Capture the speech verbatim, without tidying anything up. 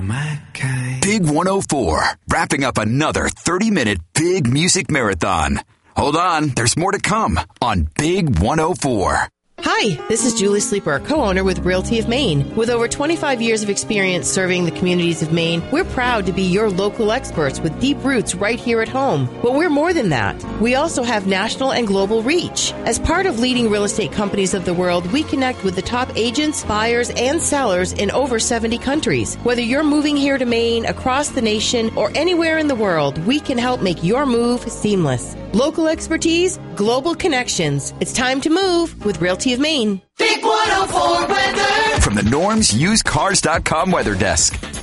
my kind. Big one oh four, wrapping up another thirty-minute big music marathon. Hold on, there's more to come on Big one oh four. Hi, this is Julie Sleeper, co-owner with Realty of Maine. With over twenty-five years of experience serving the communities of Maine, we're proud to be your local experts with deep roots right here at home. But we're more than that. We also have national and global reach. As part of leading real estate companies of the world, we connect with the top agents, buyers, and sellers in over seventy countries. Whether you're moving here to Maine, across the nation, or anywhere in the world, we can help make your move seamless. Local expertise, global connections. It's time to move with Realty of Maine. Big one oh four weather. From the Norms Used Cars dot com weather desk.